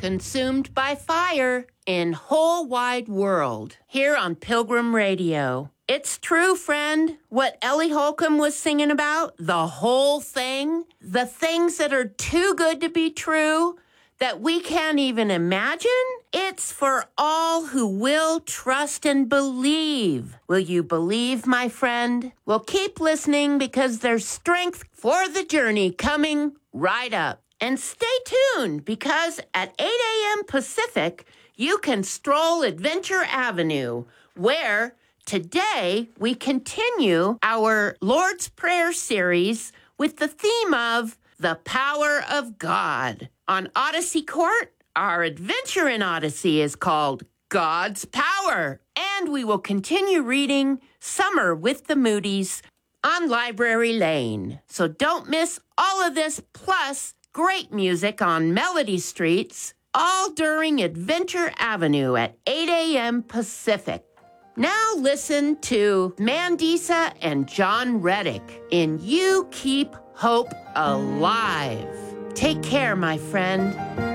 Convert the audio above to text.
consumed by fire in whole wide world here on Pilgrim Radio. It's true, friend, what Ellie Holcomb was singing about, the whole thing, the things that are too good to be true, that we can't even imagine. It's for all who will trust and believe. Will you believe, my friend? Well, keep listening because there's strength for the journey coming right up. And stay tuned because at 8 a.m. Pacific, you can stroll Adventure Avenue, where today we continue our Lord's Prayer series with the theme of the power of God. On Odyssey Court, our adventure in Odyssey is called God's Power. And we will continue reading Summer with the Moody's on Library Lane. So don't miss all of this, plus great music on Melody Streets, all during Adventure Avenue at 8 a.m. Pacific. Now listen to Mandisa and John Reddick in You Keep Hope Alive. Take care, my friend.